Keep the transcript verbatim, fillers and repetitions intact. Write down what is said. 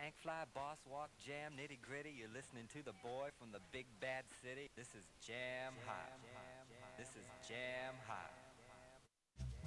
Hank Fly, Boss Walk, Jam, Nitty Gritty. You're listening to the boy from the big bad city. This is Jam Hot. This is Jam Hot.